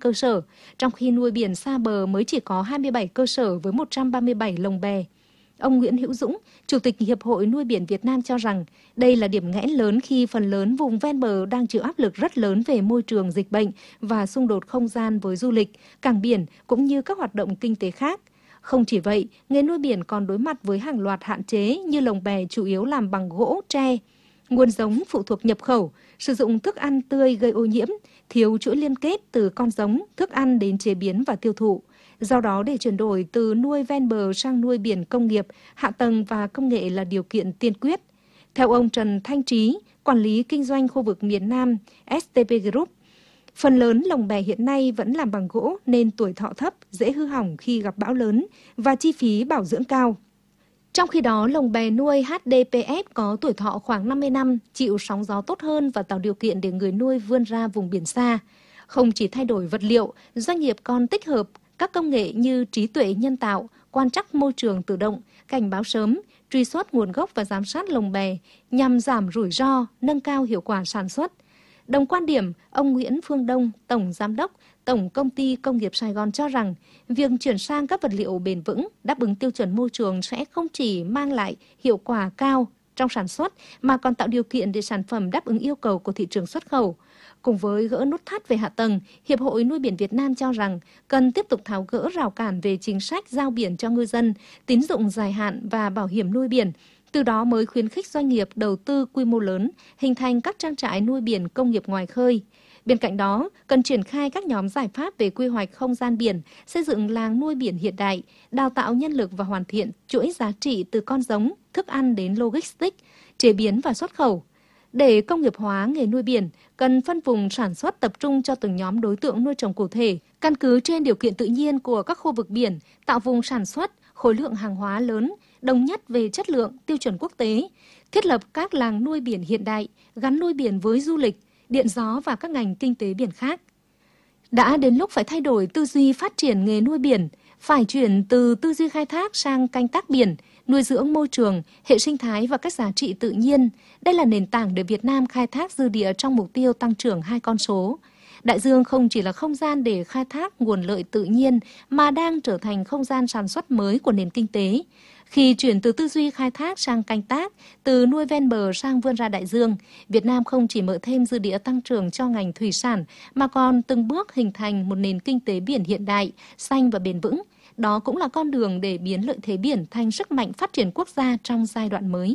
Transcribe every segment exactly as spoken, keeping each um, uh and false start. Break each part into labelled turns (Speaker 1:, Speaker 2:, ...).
Speaker 1: cơ sở, trong khi nuôi biển xa bờ mới chỉ có hai mươi bảy cơ sở với một trăm ba mươi bảy lồng bè. Ông Nguyễn Hữu Dũng, Chủ tịch Hiệp hội Nuôi biển Việt Nam cho rằng đây là điểm nghẽn lớn khi phần lớn vùng ven bờ đang chịu áp lực rất lớn về môi trường, dịch bệnh và xung đột không gian với du lịch, cảng biển cũng như các hoạt động kinh tế khác. Không chỉ vậy, nghề nuôi biển còn đối mặt với hàng loạt hạn chế như lồng bè chủ yếu làm bằng gỗ, tre, nguồn giống phụ thuộc nhập khẩu, sử dụng thức ăn tươi gây ô nhiễm, thiếu chuỗi liên kết từ con giống, thức ăn đến chế biến và tiêu thụ. Do đó, để chuyển đổi từ nuôi ven bờ sang nuôi biển công nghiệp, hạ tầng và công nghệ là điều kiện tiên quyết. Theo ông Trần Thanh Trí, quản lý kinh doanh khu vực miền Nam ét tê pê Group, phần lớn lồng bè hiện nay vẫn làm bằng gỗ nên tuổi thọ thấp, dễ hư hỏng khi gặp bão lớn và chi phí bảo dưỡng cao. Trong khi đó, lồng bè nuôi hát đê pê ép có tuổi thọ khoảng năm mươi năm, chịu sóng gió tốt hơn và tạo điều kiện để người nuôi vươn ra vùng biển xa. Không chỉ thay đổi vật liệu, doanh nghiệp còn tích hợp các công nghệ như trí tuệ nhân tạo, quan trắc môi trường tự động, cảnh báo sớm, truy xuất nguồn gốc và giám sát lồng bè nhằm giảm rủi ro, nâng cao hiệu quả sản xuất. Đồng quan điểm, ông Nguyễn Phương Đông, Tổng Giám đốc Tổng Công ty Công nghiệp Sài Gòn cho rằng việc chuyển sang các vật liệu bền vững đáp ứng tiêu chuẩn môi trường sẽ không chỉ mang lại hiệu quả cao trong sản xuất mà còn tạo điều kiện để sản phẩm đáp ứng yêu cầu của thị trường xuất khẩu. Cùng với gỡ nút thắt về hạ tầng, Hiệp hội Nuôi biển Việt Nam cho rằng cần tiếp tục tháo gỡ rào cản về chính sách giao biển cho ngư dân, tín dụng dài hạn và bảo hiểm nuôi biển. Từ đó mới khuyến khích doanh nghiệp đầu tư quy mô lớn, hình thành các trang trại nuôi biển công nghiệp ngoài khơi. Bên cạnh đó, cần triển khai các nhóm giải pháp về quy hoạch không gian biển, xây dựng làng nuôi biển hiện đại, đào tạo nhân lực và hoàn thiện chuỗi giá trị từ con giống, thức ăn đến logistics, chế biến và xuất khẩu. Để công nghiệp hóa nghề nuôi biển, cần phân vùng sản xuất tập trung cho từng nhóm đối tượng nuôi trồng cụ thể, căn cứ trên điều kiện tự nhiên của các khu vực biển, tạo vùng sản xuất, khối lượng hàng hóa lớn, đồng nhất về chất lượng, tiêu chuẩn quốc tế, thiết lập các làng nuôi biển hiện đại, gắn nuôi biển với du lịch, điện gió và các ngành kinh tế biển khác. Đã đến lúc phải thay đổi tư duy phát triển nghề nuôi biển, phải chuyển từ tư duy khai thác sang canh tác biển, nuôi dưỡng môi trường, hệ sinh thái và các giá trị tự nhiên. Đây là nền tảng để Việt Nam khai thác dư địa trong mục tiêu tăng trưởng hai con số. Đại dương không chỉ là không gian để khai thác nguồn lợi tự nhiên mà đang trở thành không gian sản xuất mới của nền kinh tế. Khi chuyển từ tư duy khai thác sang canh tác, từ nuôi ven bờ sang vươn ra đại dương, Việt Nam không chỉ mở thêm dư địa tăng trưởng cho ngành thủy sản mà còn từng bước hình thành một nền kinh tế biển hiện đại, xanh và bền vững. Đó cũng là con đường để biến lợi thế biển thành sức mạnh phát triển quốc gia trong giai đoạn mới.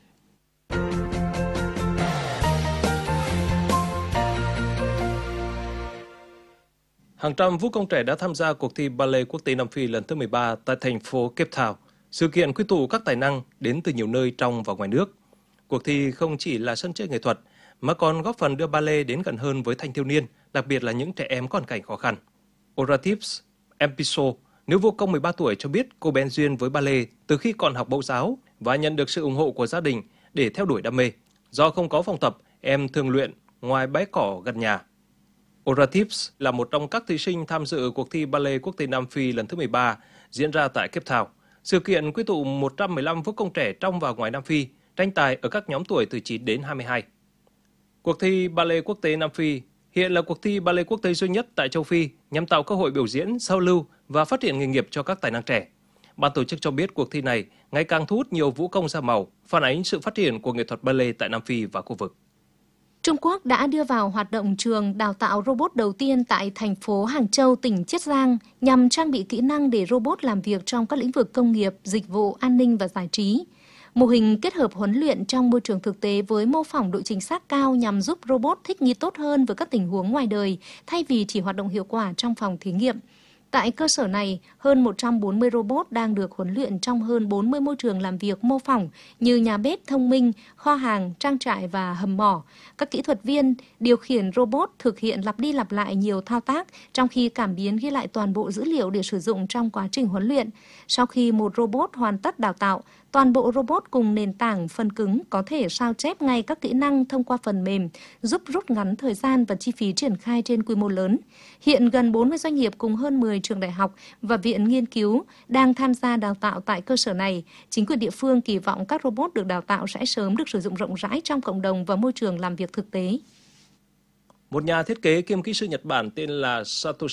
Speaker 2: Hàng trăm vũ công trẻ đã tham gia cuộc thi ballet quốc tế Nam Phi lần thứ mười ba tại thành phố Cape Town. Sự kiện quy tụ các tài năng đến từ nhiều nơi trong và ngoài nước. Cuộc thi không chỉ là sân chơi nghệ thuật, mà còn góp phần đưa ballet đến gần hơn với thanh thiếu niên, đặc biệt là những trẻ em có hoàn cảnh khó khăn. Oratips Empiso, nữ vũ công mười ba tuổi cho biết cô bén duyên với ballet từ khi còn học mẫu giáo và nhận được sự ủng hộ của gia đình để theo đuổi đam mê. Do không có phòng tập, em thường luyện ngoài bãi cỏ gần nhà. Oratips là một trong các thí sinh tham dự cuộc thi ballet quốc tế Nam Phi lần thứ mười ba diễn ra tại Cape Town. Sự kiện quy tụ một trăm mười lăm vũ công trẻ trong và ngoài Nam Phi, tranh tài ở các nhóm tuổi từ chín đến hai mươi hai. Cuộc thi ballet quốc tế Nam Phi hiện là cuộc thi ballet quốc tế duy nhất tại châu Phi nhằm tạo cơ hội biểu diễn, giao lưu và phát triển nghề nghiệp cho các tài năng trẻ. Ban tổ chức cho biết cuộc thi này ngày càng thu hút nhiều vũ công da màu, phản ánh sự phát triển của nghệ thuật ballet tại Nam Phi và khu vực.
Speaker 1: Trung Quốc đã đưa vào hoạt động trường đào tạo robot đầu tiên tại thành phố Hàng Châu, tỉnh Chiết Giang nhằm trang bị kỹ năng để robot làm việc trong các lĩnh vực công nghiệp, dịch vụ, an ninh và giải trí. Mô hình kết hợp huấn luyện trong môi trường thực tế với mô phỏng độ chính xác cao nhằm giúp robot thích nghi tốt hơn với các tình huống ngoài đời thay vì chỉ hoạt động hiệu quả trong phòng thí nghiệm. Tại cơ sở này, hơn một trăm bốn mươi robot đang được huấn luyện trong hơn bốn mươi môi trường làm việc mô phỏng như nhà bếp thông minh, kho hàng, trang trại và hầm mỏ. Các kỹ thuật viên điều khiển robot thực hiện lặp đi lặp lại nhiều thao tác, trong khi cảm biến ghi lại toàn bộ dữ liệu để sử dụng trong quá trình huấn luyện. Sau khi một robot hoàn tất đào tạo, toàn bộ robot cùng nền tảng phần cứng có thể sao chép ngay các kỹ năng thông qua phần mềm, giúp rút ngắn thời gian và chi phí triển khai trên quy mô lớn. Hiện gần bốn mươi doanh nghiệp cùng hơn mười trường đại học và viện nghiên cứu đang tham gia đào tạo tại cơ sở này. Chính quyền địa phương kỳ vọng các robot được đào tạo sẽ sớm được sử dụng rộng rãi trong cộng đồng và môi trường làm việc thực tế.
Speaker 2: Một nhà thiết kế kiêm kỹ sư Nhật Bản tên là Satoshi